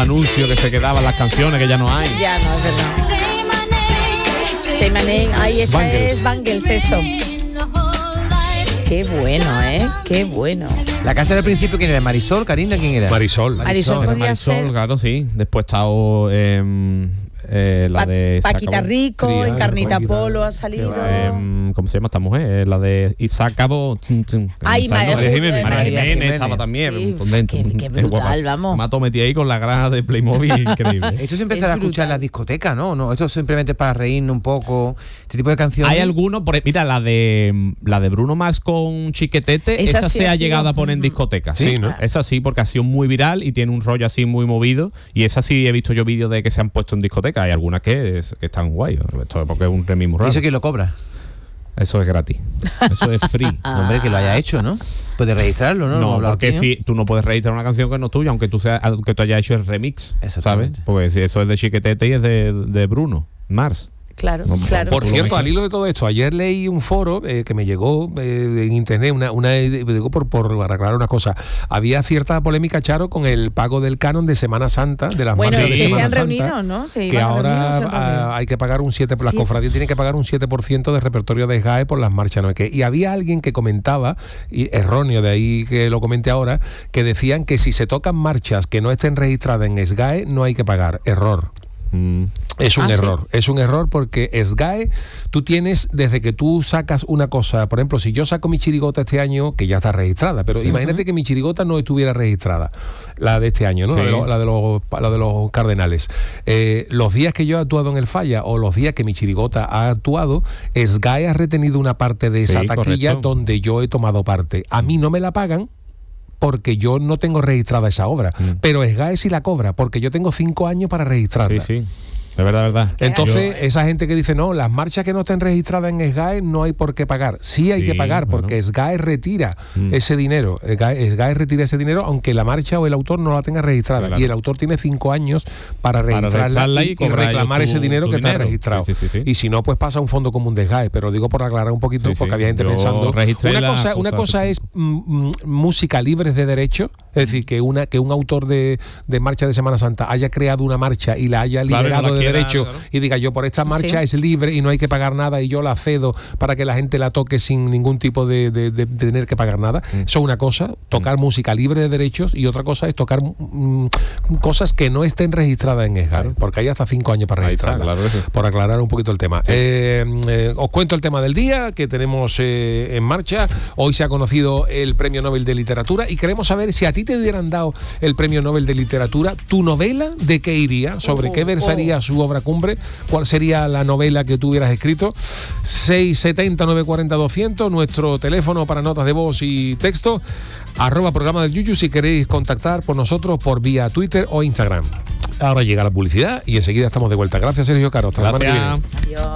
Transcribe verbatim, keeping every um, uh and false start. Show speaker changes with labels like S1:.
S1: anuncios que se quedaban las canciones, que ya no hay.
S2: Ya no, es verdad. Say my name, ahí esa
S1: Bangles.
S2: es Bangles, eso. Qué bueno, ¿eh? Qué bueno.
S3: La casa del principio, ¿quién era? ¿Marisol, Karina? ¿Quién era?
S4: Marisol.
S2: Marisol podría
S1: Marisol,
S2: ser.
S1: claro, sí. Después está oh, eh, eh, la
S2: Pa-
S1: de... se
S2: Paquita
S1: acabó.
S2: Rico,
S4: Triana,
S2: en Carnita
S4: Paquita.
S2: Polo ha salido.
S1: Eh, ¿Cómo se llama esta mujer? Eh, La de... Y se acabó... Tzum, tzum.
S2: Ay,
S1: O sea,
S2: María
S1: no,
S2: Jiménez.
S1: Jiménez, María
S3: María
S1: Jiménez
S3: Jiménez.
S1: estaba también.
S2: Sí,
S1: un dentro,
S2: qué- qué
S1: es
S2: brutal,
S1: guapa.
S2: vamos.
S1: Me ha metí ahí con la granja de Playmobil increíble.
S3: Esto se empezó
S2: Es
S3: a escuchar
S2: brutal.
S3: en las discotecas, ¿no? no Esto es simplemente para reírnos un poco. Este tipo de canciones.
S1: Hay algunos, por, mira, la de la de Bruno Mars con Chiquetete,
S2: Esa
S1: esa,
S2: sí
S1: se
S2: ha
S1: ha
S2: sido-
S1: llegado a poner en discotecas.
S4: Sí, ¿no?
S1: Esa sí, porque ha sido muy viral y tiene un rollo así muy movido. Y esa sí he visto yo vídeos de que se han puesto en discotecas. Hay algunas que, es- que están guay. Esto es porque es un remix muy
S3: ¿Y
S1: raro.
S3: eso quién lo cobra?
S1: Eso es gratis. Eso es free.
S3: No, hombre, que lo haya hecho, ¿no? Puede registrarlo, ¿no? Lo
S1: No,
S3: hemos hablado
S1: porque
S3: aquí, ¿no?
S1: si tú no puedes registrar una canción que no es tuya, aunque tú sea, aunque tú hayas hecho el remix, ¿sabes?
S3: Exactamente.
S1: Porque si eso es de Chiquetete y es de, de Bruno Mars.
S2: Claro,
S1: No,
S2: claro.
S4: Por
S1: Tú lo
S4: cierto,
S1: mezclas.
S4: al hilo de todo esto, ayer leí un foro eh, que me llegó eh, en internet, una, una digo por, por aclarar una cosa. Había cierta polémica, Charo, con el pago del canon de Semana Santa, de las
S2: Bueno,
S4: marchas de
S2: que se
S4: Semana
S2: han
S4: Santa,
S2: reunido, ¿no? Se
S4: que
S2: iban a
S4: ahora
S2: reunir, se han reunido.
S4: ah, hay que pagar un siete por ciento, las
S2: Sí.
S4: cofradías tienen que pagar un siete por ciento de repertorio de S G A E por las marchas, ¿no? Que, y había alguien que comentaba, y erróneo, de ahí que lo comenté ahora, que decían que si se tocan marchas que no estén registradas en S G A E, no hay que pagar. Error.
S1: Mm.
S4: Es un
S2: Ah, ¿sí?
S4: error, es un error porque S G A E, tú tienes, desde que tú sacas una cosa, por ejemplo, si yo saco mi chirigota este año, que ya está registrada, pero imagínate que mi chirigota no estuviera registrada, la de este año, ¿no?
S1: Sí.
S4: La, de los, la, de los, la de los Cardenales. Eh, los días que yo he actuado en el Falla o los días que mi chirigota ha actuado, S G A E ha retenido una parte de esa
S1: Sí,
S4: taquilla
S1: correcto.
S4: donde yo he tomado parte. A mí no me la pagan, porque yo no tengo registrada esa obra,
S1: Mm.
S4: pero S G A E sí la cobra, porque yo tengo cinco años para registrarla.
S1: Sí, sí. De verdad, de verdad.
S4: Entonces, esa gente que dice, no, las marchas que no estén registradas en S G A E no hay por qué pagar. Sí hay
S1: Sí,
S4: que pagar, porque
S1: bueno.
S4: S G A E retira
S1: Mm.
S4: ese dinero. S G A E, S G A E retira ese dinero, aunque la marcha o el autor no la tenga registrada.
S1: Claro.
S4: Y el autor tiene cinco años para registrarla,
S1: registrarla
S4: y,
S1: y
S4: y
S1: cobrar
S4: reclamar
S1: ellos
S4: ese
S1: su-
S4: dinero
S1: su
S4: que está
S1: dinero.
S4: registrado.
S1: Sí, sí, sí, sí.
S4: Y si no, pues pasa a un fondo común de S G A E. Pero digo por aclarar un poquito,
S1: Sí,
S4: porque
S1: sí.
S4: había gente
S1: Yo
S4: pensando.
S1: registré
S4: Una
S1: la
S4: cosa, una
S1: cosa,
S4: cosa
S1: sí.
S4: es mm, mm, música libre de derecho, es decir, que una que un autor de, de marcha de Semana Santa haya creado una marcha y la haya
S1: Claro, y no
S4: liberado
S1: la
S4: de
S1: quiera,
S4: derecho
S1: claro.
S4: y diga yo por esta marcha
S2: Sí.
S4: es libre y no hay que pagar nada y yo la cedo para que la gente la toque sin ningún tipo de, de- de- de tener que pagar nada.
S1: Mm.
S4: Eso es una cosa, tocar música libre de derechos, y otra cosa es tocar mm, cosas que no estén registradas en S G A E, porque hay hasta cinco años para
S1: Ahí está,
S4: registrarla.
S1: claro que sí.
S4: Por aclarar un poquito el tema. Eh, eh, os cuento el tema del día que tenemos eh, en marcha. Hoy se ha conocido el Premio Nobel de Literatura y queremos saber si a ti te hubieran dado el Premio Nobel de Literatura, tu novela, ¿de qué iría? ¿Sobre
S2: Oh,
S4: qué versaría su obra cumbre? ¿Cuál sería la novela que tú hubieras escrito? seis setenta, nueve cuarenta, doscientos, nuestro teléfono para notas de voz y texto, arroba programa del Yuyu si queréis contactar por nosotros por vía Twitter o Instagram. Ahora llega la publicidad y enseguida estamos de vuelta. Gracias, Sergio Caro. Hasta la semana que viene.
S1: Gracias.
S2: Adiós.